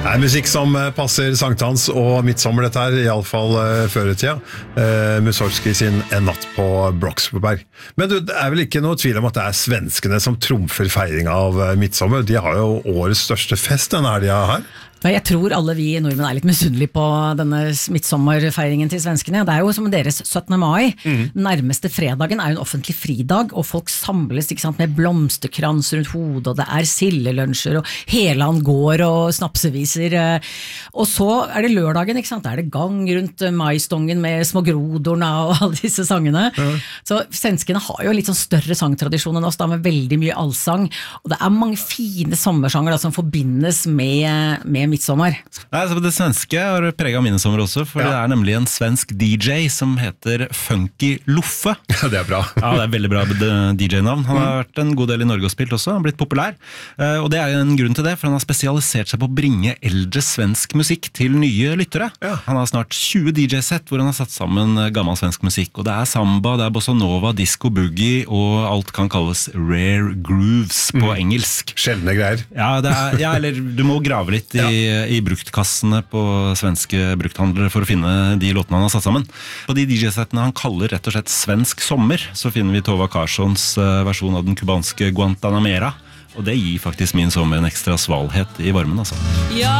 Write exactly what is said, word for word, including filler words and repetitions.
Det er musikk som passer Sankthans og Midtsommer dette her, i alle fall uh, før i tida. Uh, Mussorgsky sin En natt på Bloksberg. Men du, det er vel ikke noe tvil om at det er svenskene som trumfer feiring av uh, Midtsommer. De har jo årets største fest denne helga her. Jeg tror alle vi nordmenn er litt misunnelige på denne midtsommerfeiringen til svenskene. Det er jo som deres syttende mai. Mm. Nærmeste fredagen er jo en offentlig fridag, og folk samles ikke sant, med blomsterkrans rundt hodet, og det er sildelunsjer, og Heland går og snapseviser. Og så er det lørdagen, ikke sant? Da er det gang rundt maistongen med små grodorna og alle disse sangene. Mm. Så svenskene har jo litt sånn større sangtradisjon enn oss, da, med veldig mye allsang. Og det er mange fine sommersanger da, som forbindes med, med midtsommer. Nei, så det svenske har preget mine sommer også, for ja. Det er nemlig en svensk D J som heter Funky Loffe. Ja, det er bra. Ja, det er veldig bra D J-navn. Han har vært en god del i Norge og spilt også, han har blitt populær. Og det er en grunn til det, for han har spesialisert seg på å bringe eldre svensk musikk til nye lyttere. Ja. Han har snart tjue D J-sett hvor han har satt sammen gammel svensk musikk, og det er samba, det er bossa nova, disco boogie, og alt kan kalles rare grooves på mm. engelsk. Sjeldne greier. Ja, det er, ja, eller du må grave litt i ja. I bruktkassene på svenske brukthandlere for å finne de låtene han har satt sammen. På de D J-settene han kaller rett og slett svensk sommer, så finner vi Tova Karssons versjon av den kubanske Guantanamera, og det gir faktisk min sommer en ekstra svalhet i varmen, altså. Ja.